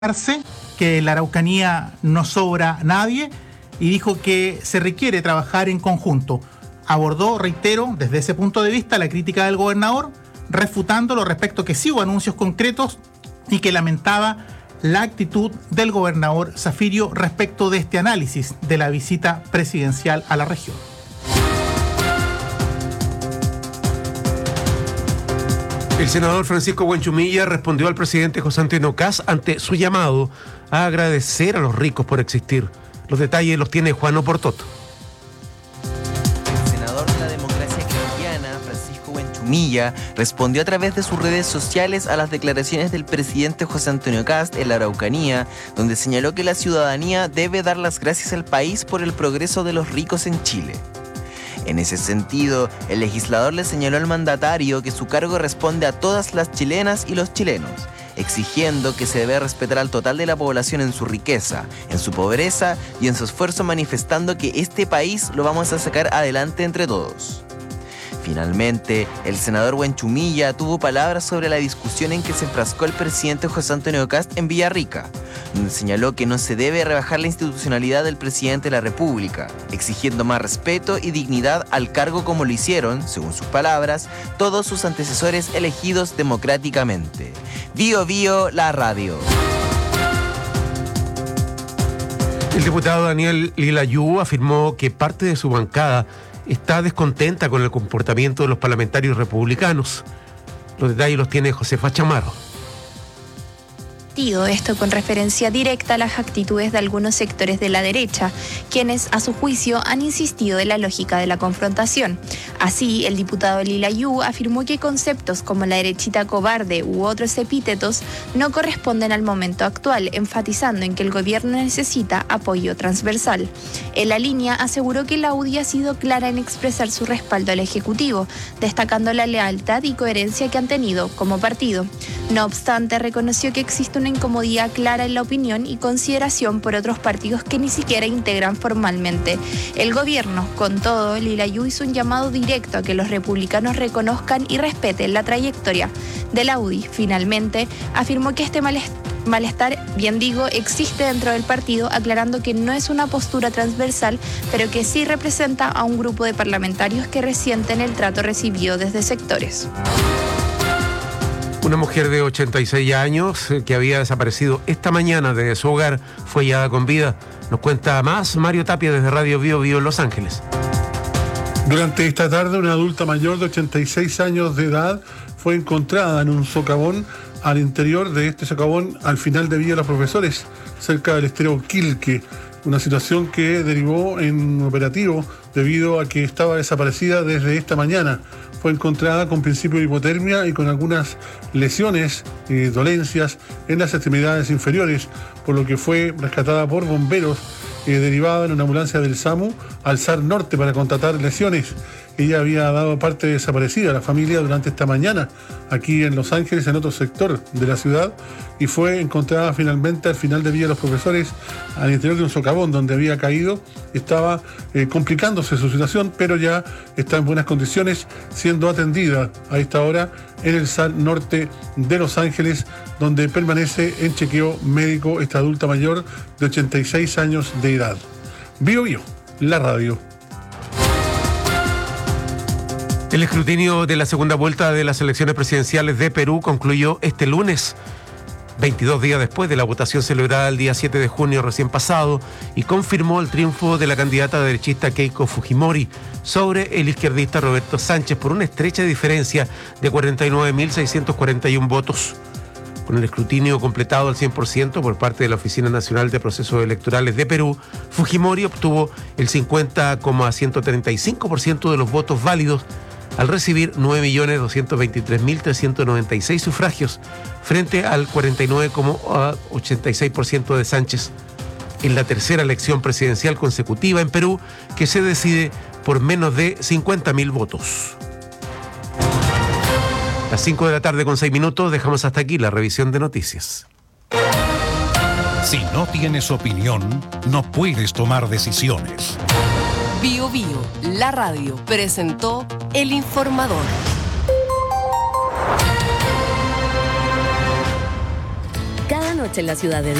que en la Araucanía no sobra nadie y dijo que se requiere trabajar en conjunto. Abordó, reitero, desde ese punto de vista la crítica del gobernador, refutándolo respecto a que sí hubo anuncios concretos y que lamentaba la actitud del gobernador Zafirio respecto de este análisis de la visita presidencial a la región. El senador Francisco Huenchumilla respondió al presidente José Antonio Kast ante su llamado a agradecer a los ricos por existir. Los detalles los tiene Juan Oportoto. El senador de la democracia cristiana, Francisco Huenchumilla, respondió a través de sus redes sociales a las declaraciones del presidente José Antonio Kast en la Araucanía, donde señaló que la ciudadanía debe dar las gracias al país por el progreso de los ricos en Chile. En ese sentido, el legislador le señaló al mandatario que su cargo responde a todas las chilenas y los chilenos, exigiendo que se debe respetar al total de la población en su riqueza, en su pobreza y en su esfuerzo, manifestando que este país lo vamos a sacar adelante entre todos. Finalmente, el senador Huenchumilla tuvo palabras sobre la discusión en que se enfrascó el presidente José Antonio Kast en Villarrica, donde señaló que no se debe rebajar la institucionalidad del presidente de la República, exigiendo más respeto y dignidad al cargo como lo hicieron, según sus palabras, todos sus antecesores elegidos democráticamente. Bio Bio, la radio. El diputado Daniel Lilayú afirmó que parte de su bancada está descontenta con el comportamiento de los parlamentarios republicanos. Los detalles los tiene Josefa Chamorro. Esto con referencia directa a las actitudes de algunos sectores de la derecha, quienes a su juicio han insistido en la lógica de la confrontación. Así, el diputado Lilayú afirmó que conceptos como la derechita cobarde u otros epítetos no corresponden al momento actual, enfatizando en que el gobierno necesita apoyo transversal. En la línea aseguró que la UDI ha sido clara en expresar su respaldo al Ejecutivo, destacando la lealtad y coherencia que han tenido como partido. No obstante, reconoció que existe una incomodidad clara en la opinión y consideración por otros partidos que ni siquiera integran formalmente el gobierno. Con todo, Lilayú hizo un llamado directo a que los republicanos reconozcan y respeten la trayectoria de la UDI. Finalmente, afirmó que este malestar, existe dentro del partido, aclarando que no es una postura transversal, pero que sí representa a un grupo de parlamentarios que resienten el trato recibido desde sectores. Una mujer de 86 años que había desaparecido esta mañana de su hogar fue hallada con vida. Nos cuenta más Mario Tapia desde Radio Bio Bio en Los Ángeles. Durante esta tarde, una adulta mayor de 86 años de edad fue encontrada en un socavón al interior de este socavón al final de Villa Los Profesores, cerca del estero Quilque. Una situación que derivó en un operativo debido a que estaba desaparecida desde esta mañana. Fue encontrada con principio de hipotermia y con algunas lesiones y dolencias en las extremidades inferiores, por lo que fue rescatada por bomberos, derivada en una ambulancia del SAMU al SAR Norte para contratar lesiones. Ella había dado parte de desaparecida a la familia durante esta mañana, aquí en Los Ángeles, en otro sector de la ciudad, y fue encontrada finalmente al final de Villa Los Profesores, al interior de un socavón donde había caído. Estaba complicándose su situación, pero ya está en buenas condiciones, siendo atendida a esta hora en el SAR Norte de Los Ángeles, donde permanece en chequeo médico esta adulta mayor de 86 años de edad. Bio Bio, la radio. El escrutinio de la segunda vuelta de las elecciones presidenciales de Perú concluyó este lunes, 22 días después de la votación celebrada el día 7 de junio recién pasado, y confirmó el triunfo de la candidata derechista Keiko Fujimori sobre el izquierdista Roberto Sánchez por una estrecha diferencia de 49.641 votos. Con el escrutinio completado al 100% por parte de la Oficina Nacional de Procesos Electorales de Perú, Fujimori obtuvo el 50,135% de los votos válidos, al recibir 9.223.396 sufragios frente al 49,86% de Sánchez. En la tercera elección presidencial consecutiva en Perú, que se decide por menos de 50.000 votos. Las 5 de la tarde con 6 minutos, dejamos hasta aquí la revisión de noticias. Si no tienes opinión, no puedes tomar decisiones. Bio Bio, la radio, presentó El Informador. en la ciudad de